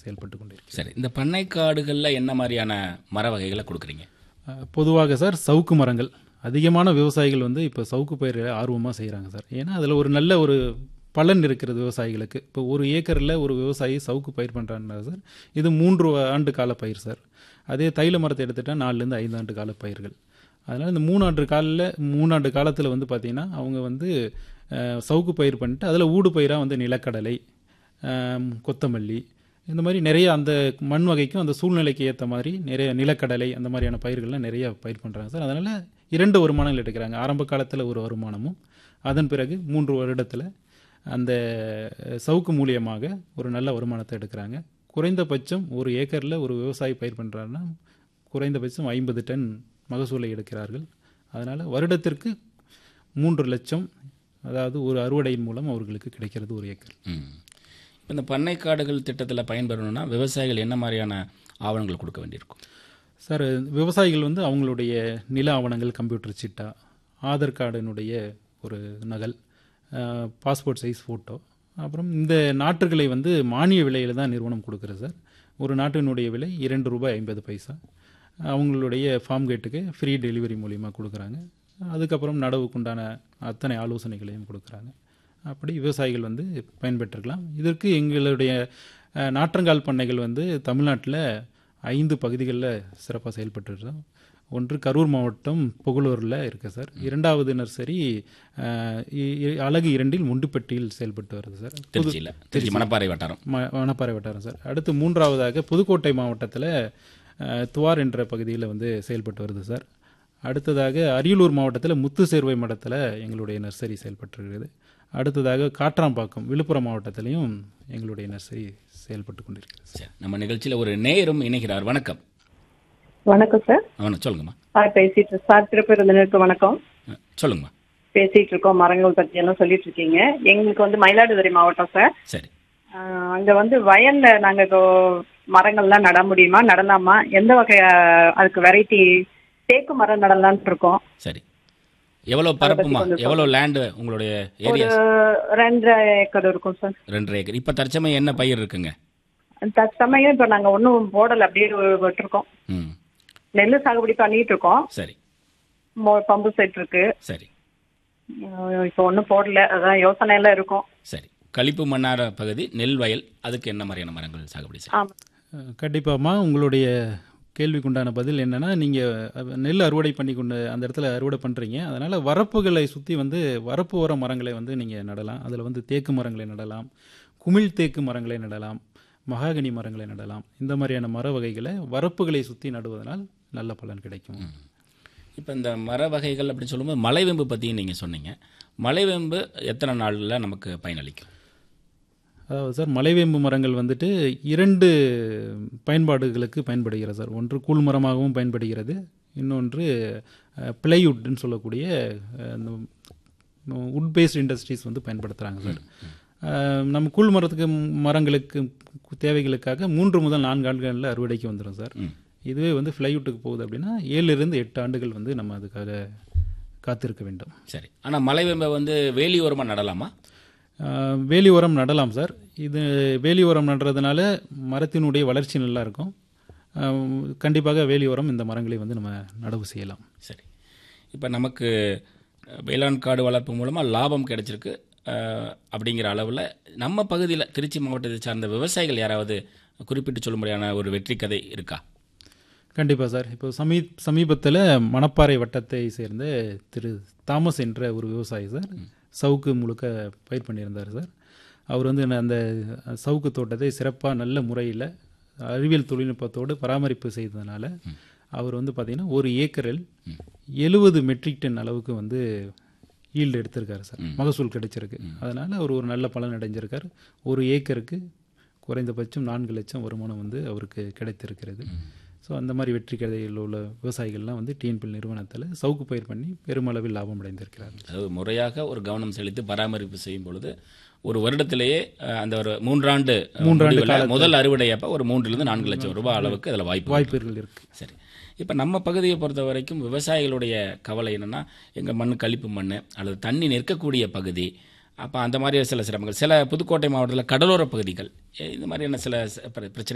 செயல்பட்டு கொண்டிருக்கிறோம். சரி, இந்த பண்ணைக்காடுகளில் என்ன மாதிரியான மர வகைகளை கொடுக்குறீங்க? பொதுவாக சார் சவுக்கு மரங்கள் அதிகமான விவசாயிகள் வந்து இப்போ சவுக்கு பயிர் ஆர்வமாக செய்கிறாங்க சார். ஏன்னா அதில் ஒரு நல்ல ஒரு பலன் இருக்கிறது விவசாயிகளுக்கு. இப்போ ஒரு ஏக்கரில் ஒரு விவசாயி சவுக்கு பயிர் பண்ணுறாங்கன்னா சார், இது 3 ஆண்டு கால பயிர் சார். அதே தைல மரத்தை எடுத்துட்டால் 4லேருந்து 5 ஆண்டு கால பயிர்கள். அதனால் இந்த 3 ஆண்டு காலத்தில் வந்து பார்த்திங்கன்னா அவங்க வந்து சவுக்கு பயிர் பண்ணிட்டு அதில் ஊடு பயிராக வந்து நிலக்கடலை, கொத்தமல்லி, இந்த மாதிரி நிறைய அந்த மண் வகைக்கும் அந்த சூழ்நிலைக்கு ஏற்ற மாதிரி நிறைய நிலக்கடலை அந்த மாதிரியான பயிர்கள்லாம் நிறைய பயிர் பண்ணுறாங்க சார். அதனால் 2 வருமானங்கள் எடுக்கிறாங்க. ஆரம்ப காலத்தில் ஒரு வருமானமும், அதன் பிறகு 3 வருடத்தில் அந்த சவுக்கு மூலியமாக ஒரு நல்ல வருமானத்தை எடுக்கிறாங்க. குறைந்தபட்சம் ஒரு ஏக்கரில் ஒரு விவசாயி பயிர் பண்ணுறாருன்னா குறைந்தபட்சம் 50 டன் மகசூலை எடுக்கிறார்கள். அதனால் வருடத்திற்கு 3 லட்சம், அதாவது ஒரு அறுவடையின் மூலம் அவர்களுக்கு கிடைக்கிறது ஒரு ஏக்கர். இப்போ இந்த பண்ணைக்காடுகள் திட்டத்தில் பயன்பெறணும்னா விவசாயிகள் என்ன மாதிரியான ஆவணங்கள் கொடுக்க வேண்டியிருக்கும்? சார், விவசாயிகள் வந்து அவங்களுடைய நில ஆவணங்கள், கம்ப்யூட்டர் சிட்டா, ஆதார் கார்டினுடைய ஒரு நகல், பாஸ்போர்ட் சைஸ் ஃபோட்டோ, அப்புறம் இந்த நாற்றுகளை வந்து மானிய விலையில் தான் நிறுவனம் கொடுக்குறது சார். ஒரு நாட்டினுடைய விலை ₹2.50. அவங்களுடைய ஃபார்ம் கேட்டுக்கு ஃப்ரீ டெலிவரி மூலிமா கொடுக்குறாங்க. அதுக்கப்புறம் நடவுக்குண்டான அத்தனை ஆலோசனைகளையும் கொடுக்குறாங்க. அப்படி விவசாயிகள் வந்து பயன்பெற்றுக்கலாம். இதற்கு எங்களுடைய நாற்றங்கால் பண்ணைகள் வந்து தமிழ்நாட்டில் 5 பகுதிகளில் சிறப்பாக செயல்பட்டுருக்கோம். ஒன்று கரூர் மாவட்டம் புகழூரில் இருக்குது சார். 2வது நர்சரி அலகு 2 முண்டுப்பட்டியில் செயல்பட்டு வருது சார். திருச்சி மணப்பாறை வட்டாரம் சார். அடுத்து 3வதாக புதுக்கோட்டை மாவட்டத்தில் துவார் என்ற பகுதியில் வந்து செயல்பட்டு வருது சார். அடுத்ததாக அரியலூர் மாவட்டத்தில் முத்துசேர்வை மடத்தில் எங்களுடைய நர்சரி செயல்பட்டு. அடுத்ததாக காட்ராம்பாக்கம் விழுப்புரம் மாவட்டத்திலையும் எங்களுடைய நர்சரி செயல்பட்டு கொண்டிருக்கிறது சார். நம்ம நிகழ்ச்சியில் ஒரு நேயரும் இணைகிறார். வணக்கம். வணக்கம் சார். சொல்லுங்கம்மா. பேசிட்டு சார், திருப்பி வணக்கம். சொல்லுங்கம்மா. பேசிட்டு இருக்கோம், மரங்கள் பற்றி எல்லாம் சொல்லிட்டு இருக்கீங்க. எங்களுக்கு வந்து மயிலாடுதுறை மாவட்டம் சார். சரி. அங்க வந்து வயல்ல நாங்க மரங்கள்லாம் நட முடியுமா, நடலாமா? எந்த வகை அதுக்கு வெரைட்டி தேக்கு மரம் நடலான்னு இருக்கோம். சரி. எவ்வளவு பரப்புமா, எவ்வளவு லேண்ட் உங்களுடைய ஏரியா? 2.5 ஏக்கர் இருக்கும் சார். 2.5 ஏக்கர். இப்ப தற்சமயம் என்ன பயிர் இருக்குங்க? தற்சமயம் இப்ப நாங்க ஒன்னும் போடல, அப்படியே விட்டுருக்கோம். நெல் சாகுபடி பண்ணிட்டு இருக்கோம். சரி. பம்பு செட் இருக்கு. சரி. இப்ப ஒன்னும் போடல, அதான் யோசனை எல்லாம் இருக்கும். சரி. கழிப்பு மண்ணார பகுதி, நெல் வயல், அதுக்கு என்ன மாதிரியான மரங்கள் சாகுபடி செய்யலாம்? கண்டிப்பாமா. உங்களுடைய கேள்விக்குண்டான பதில் என்னன்னா, நீங்கள் நெல் அறுவடை பண்ணி கொண்டு அந்த இடத்துல அறுவடை பண்ணுறீங்க. அதனால் வரப்புகளை சுற்றி வந்து வரப்பு ஓர மரங்களை வந்து நீங்கள் நடலாம். அதில் வந்து தேக்கு மரங்களை நடலாம், குமிழ் தேக்கு மரங்களை நடலாம், மகாகனி மரங்களை நடலாம். இந்த மாதிரியான மர வகைகளை வரப்புகளை சுற்றி நடுவதனால் நல்ல பலன் கிடைக்கும். இப்போ இந்த மர வகைகள் அப்படின்னு சொல்லும்போது மலைவேம்பு பற்றியும் நீங்கள் சொன்னீங்க. மலைவேம்பு எத்தனை நாளில் நமக்கு பயனளிக்கும்? அதாவது சார், மலைவேம்பு மரங்கள் வந்துட்டு 2 பயன்பாடுகளுக்கு பயன்படுகிறது சார். ஒன்று கூழ் மரமாகவும் பயன்படுகிறது, இன்னொன்று பிளைவுட்னு சொல்லக்கூடிய உட் பேஸ்ட் இண்டஸ்ட்ரீஸ் வந்து பயன்படுத்துகிறாங்க சார். நம்ம கூழ் மரங்களுக்கு தேவைகளுக்காக 3 முதல் 4 ஆண்டுகளில் அறுவடைக்கு வந்துடும் சார். இதுவே வந்து ஃப்ளைவுட்டுக்கு போகுது அப்படின்னா 7 8 ஆண்டுகள் வந்து நம்ம அதுக்காக காத்திருக்க வேண்டும். சரி. ஆனால் மலைவேம்பை வந்து வேலி ஓரமாக நடலாமா? வேலி ஓரம் நடலாம் சார். இது வேலி ஓரம் நடுறதுனால மரத்தினுடைய வளர்ச்சி நல்லா இருக்கும். கண்டிப்பாக வேலி ஓரம் இந்த மரங்களை வந்து நம்ம நடவு செய்யலாம். சரி. இப்போ நமக்கு வேளாண் காடு வளர்ப்பு மூலமாக லாபம் கிடைச்சிருக்கு அப்படிங்கிற அளவில் நம்ம பகுதியில் திருச்சி மாவட்டத்தை சார்ந்த விவசாயிகள் யாராவது குறிப்பிட்டு சொல்லும்படியான ஒரு வெற்றி கதை இருக்கா? கண்டிப்பாக சார். இப்போ சமீபத்தில் மணப்பாறை வட்டத்தை சேர்ந்த திரு தாமஸ் என்ற ஒரு விவசாயி சார் சவுக்கு முழுக்க பயிர் பண்ணியிருந்தார் சார். அவர் வந்து அந்த சவுக்கு தோட்டத்தை சிறப்பாக நல்ல முறையில் அறிவியல் தொழில்நுட்பத்தோடு பராமரிப்பு செய்ததுனால அவர் வந்து பார்த்திங்கன்னா ஒரு ஏக்கரில் 70 மெட்ரிக் டன் அளவுக்கு வந்து ஈல்டு எடுத்திருக்காரு சார். மகசூல் கிடைச்சிருக்கு. அதனால் அவர் ஒரு நல்ல பலன் அடைஞ்சிருக்கார். ஒரு ஏக்கருக்கு குறைந்தபட்சம் 4 லட்சம் வருமானம் வந்து அவருக்கு கிடைத்திருக்கிறது. ஸோ அந்த மாதிரி வெற்றி கதையில் உள்ள விவசாயிகள்லாம் வந்து டிஎன்பிஎல் நிறுவனத்தில் சவுக்கு பயிர் பண்ணி பெருமளவில் லாபம் அடைந்திருக்கிறார்கள். அதாவது முறையாக ஒரு கவனம் செலுத்தி பராமரிப்பு செய்யும் பொழுது ஒரு வருடத்திலேயே அந்த ஒரு 3 ஆண்டு முதல் அறுவடை அப்போ ஒரு 3 4 லட்சம் ரூபாய் அளவுக்கு அதில் வாய்ப்புகள் இருக்குது. சரி. இப்போ நம்ம பகுதியை பொறுத்த வரைக்கும் விவசாயிகளுடைய கவலை என்னென்னா, எங்கள் மண் கழிப்பு மண் அல்லது தண்ணி நிற்கக்கூடிய பகுதி. அப்போ அந்த மாதிரி சில சிரமங்கள், சில புதுக்கோட்டை மாவட்டத்தில் கடலோர பகுதிகள், இந்த மாதிரியான சில பிரச்சனை